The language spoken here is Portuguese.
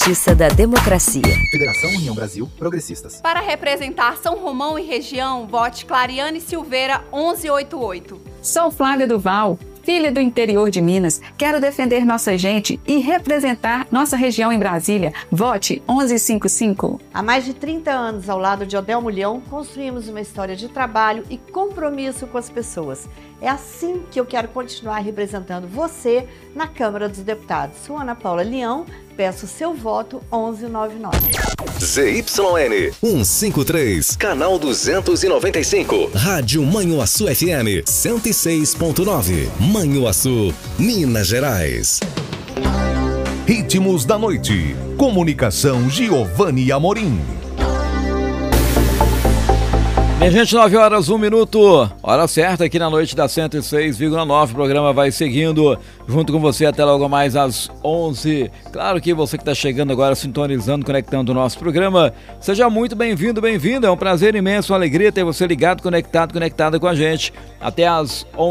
Justiça da Democracia. Federação União Brasil Progressistas. Para representar São Romão e região, vote Clariane Silveira 1188. Sou Flávia Duval, filha do interior de Minas. Quero defender nossa gente e representar nossa região em Brasília. Vote 1155. Há mais de 30 anos, ao lado de Odel Mulhão, construímos uma história de trabalho e compromisso com as pessoas. É assim que eu quero continuar representando você na Câmara dos Deputados. Sou Ana Paula Leão, peço seu voto 1199. ZYN 153, canal 295, Rádio Manhuaçu FM 106.9, Manhuaçu, Minas Gerais. Ritmos da noite. Comunicação Giovanni Amorim. Minha gente, 9h01, hora certa aqui na noite da 106,9, o programa vai seguindo junto com você até logo mais às 11. Claro que você que está chegando agora, sintonizando, conectando o nosso programa, seja muito bem-vindo, bem-vinda, é um prazer imenso, uma alegria ter você ligado, conectada com a gente até às 11.